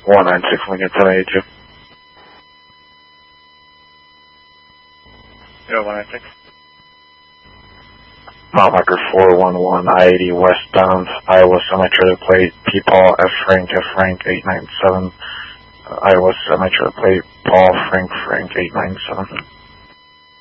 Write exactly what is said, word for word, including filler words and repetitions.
one nine six Lincoln seven eighty-two. Yeah, one nine six. Mount Marker four one one, I eighty westbound, Iowa semi-trailer plate, P. Paul F. Frank F. Frank eight nine seven, uh, Iowa semi-trailer plate, Paul Frank Frank eight nine seven.